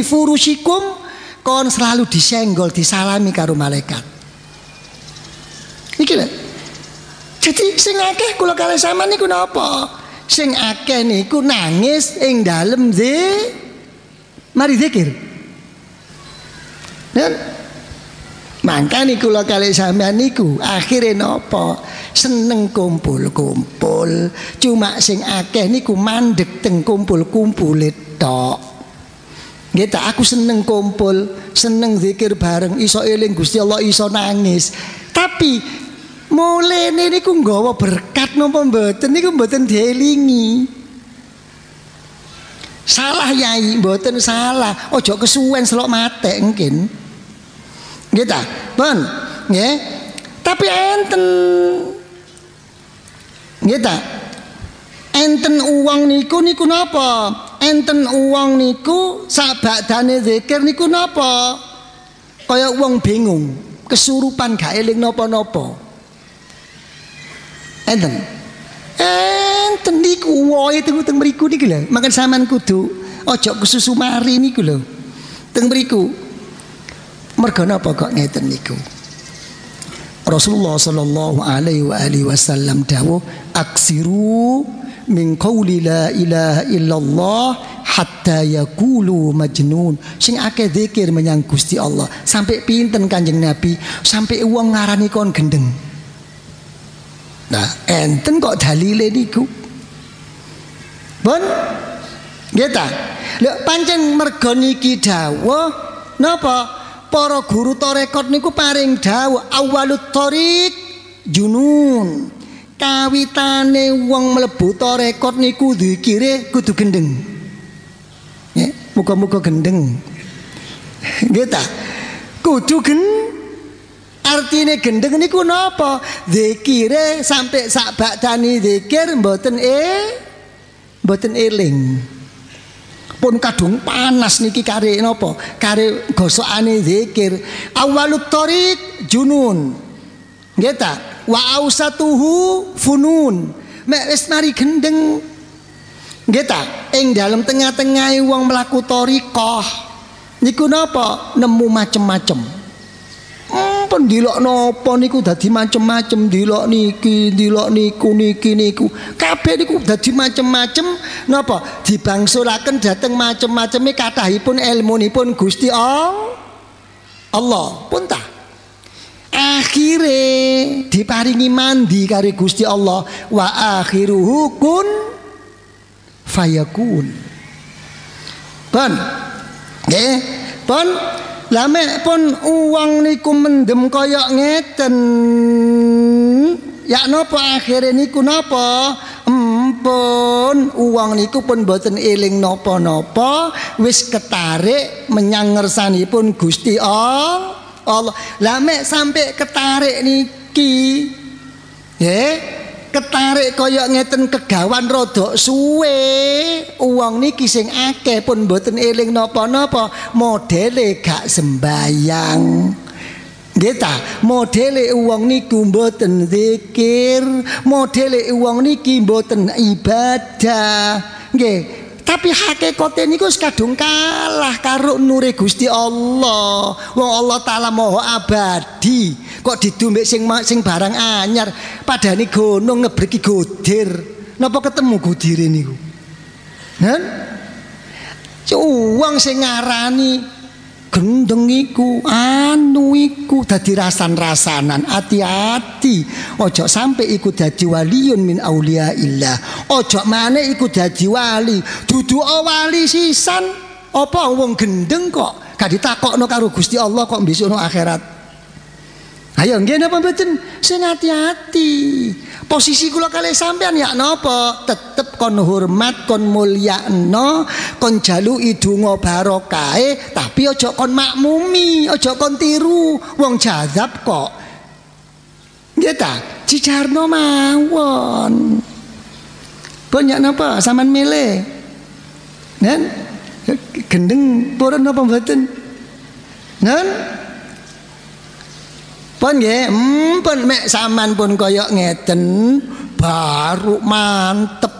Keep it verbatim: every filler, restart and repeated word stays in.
fi furushikum, kon selalu disenggol, disalami karo malaikat. Iki lho. Jadi sing akeh kula kalih sampean niku napa? Sing akeh niku nangis ing dalem zi mari zikir. Dan mangkane kula kalih sampean niku akhire napa? Seneng kumpul-kumpul. Cuma sing akeh niku mandeg teng kumpul-kumpule tok. Nggih ta, aku seneng kumpul, seneng zikir bareng, iso eling Gusti Allah, iso nangis. Tapi mulene niku nggawa berkat napa mboten niku mboten dielingi. Salah yai, mboten salah. Ojo kesuwen selok matek mungkin. Nggih ta? Pun, nggih. Tapi enten nggih ta? Enten uang niku niku napa? Enten uang niku sabadane zikir niku napa? Kaya wong bingung, kesurupan gak eling napa-napa. Enten, enten niku woe teng teng mriku niki lho. Makan sampean kudu ojo kesusu mari niku lho. Teng mriku. Mergo napa kok ngeten niku? Rasulullah sallallahu alaihi wa alihi wasallam dawuh, aksiru min qauli la ilaha illallah hatta yaqulu majnun. Sing akeh zikir menyang Gusti Allah. Sampai pinten Kanjeng Nabi? Sampai wong ngarani kon gendeng. Nah, enten kok dalile niku. Pun nggih ta? Lha pancen merga niki dawuh napa? Para guru tarekat niku paring dawuh awalut thariq junun. Kawitane wong mlebu tarekat niku zikire kudu gendeng. Nggih, muga-muga gendeng. Nggih ta? Kudu gendeng. Artine gendeng niku napa? Zikire sampai sak badani zikir mboten e mboten eling. Pun kadung panas niki kare napa? Kare gosokane zikir. Awalut thariq junun. Nggih ta? Wa ausatuhu funun. Mek wis mari gendeng. Nggih ta? Ing dalem tengah-tengahe wong mlaku thariqah niku napa? Nemu macem-macem. Pun dilok napa niku dadi macem-macem, dilok niki, dilok niku, niki niku. Kabeh niku dadi macem-macem napa? Dibangsulaken dhateng macem-maceme kathahipun ilmunipun Gusti Allah. Allah pun ta. Akhire diparingi mandi karo Gusti Allah, wa akhiruhu kun fayakun. Pun nggih, pun lah mek pun uang niku mendem kaya ngeten. Ya napa akhire niku napa? Empun uang niku pun boten eling napa-napa, wis ketarik menyang ngersanipun Gusti Allah. Allah. Lah mek sampai ketarik niki. Nggih, ketarik kaya ngeten kegawan rodok suwe. Uang niki sing akeh pun mboten eling napa-napa, modele gak sembayang. Nggih ta? Modele uang niku mboten zikir, modele uang niki mboten ibadah. Nggih. Tapi hakikate niku kadung kalah karo nure Gusti Allah. Wong Allah taala maha abadi. Kok didumbek sing sing barang anyar, padane gunung ngebreki godir. Napa ketemu godire niku? Kan? Uang sing ngarani gendeng iku, anu iku dadi rasan-rasanan. Hati-hati, ojo sampai iku dadi waliun min auliyaillah. Ojo maneh iku dadi wali, dudu wali sisan. Apa wong gendeng kok gak ditakokno karo Gusti Allah kok besok no akhirat. Ayo nggih napa mboten? Sing hati-hati. Posisi kula kalih sampean ya napa? Tetep kon hormat, kon mulyakno, kon jaluki donga barokahe, tapi aja kon makmumi, aja kon tiru wong jazab kok. Nggih ta? Cijarno mawon. Banyak napa sampean milih? Nen gendeng purun napa mboten? Nen pun nggih, hmm, pun mek sampean pun kaya ngeten baru mantep